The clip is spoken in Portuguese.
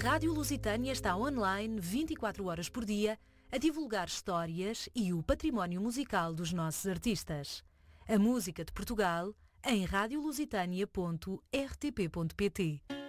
Rádio Lusitânia está online 24 horas por dia a divulgar histórias e o património musical dos nossos artistas. A música de Portugal em radiolusitania.rtp.pt.